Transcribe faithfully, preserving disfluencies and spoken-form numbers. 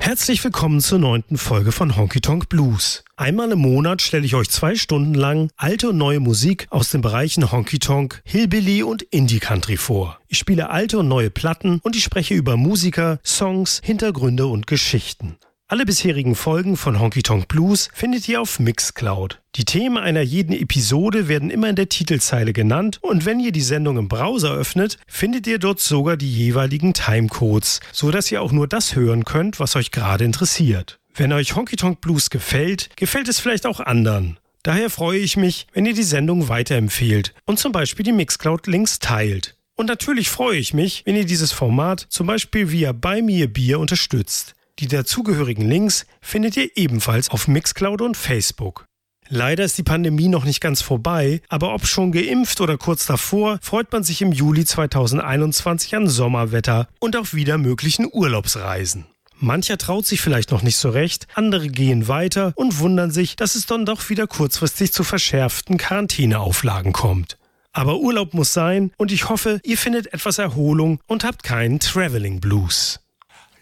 Herzlich willkommen zur neunten Folge von Honky Tonk Blues. Einmal im Monat stelle ich euch zwei Stunden lang alte und neue Musik aus den Bereichen Honky Tonk, Hillbilly und Indie Country vor. Ich spiele alte und neue Platten und ich spreche über Musiker, Songs, Hintergründe und Geschichten. Alle bisherigen Folgen von Honky Tonk Blues findet ihr auf Mixcloud. Die Themen einer jeden Episode werden immer in der Titelzeile genannt und wenn ihr die Sendung im Browser öffnet, findet ihr dort sogar die jeweiligen Timecodes, so dass ihr auch nur das hören könnt, was euch gerade interessiert. Wenn euch Honky Tonk Blues gefällt, gefällt es vielleicht auch anderen. Daher freue ich mich, wenn ihr die Sendung weiterempfehlt und zum Beispiel die Mixcloud-Links teilt. Und natürlich freue ich mich, wenn ihr dieses Format zum Beispiel via Buy Me a Beer unterstützt. Die dazugehörigen Links findet ihr ebenfalls auf Mixcloud und Facebook. Leider ist die Pandemie noch nicht ganz vorbei, aber ob schon geimpft oder kurz davor, freut man sich im Juli zweitausendeinundzwanzig an Sommerwetter und auf wieder möglichen Urlaubsreisen. Mancher traut sich vielleicht noch nicht so recht, andere gehen weiter und wundern sich, dass es dann doch wieder kurzfristig zu verschärften Quarantäneauflagen kommt. Aber Urlaub muss sein und ich hoffe, ihr findet etwas Erholung und habt keinen Traveling Blues.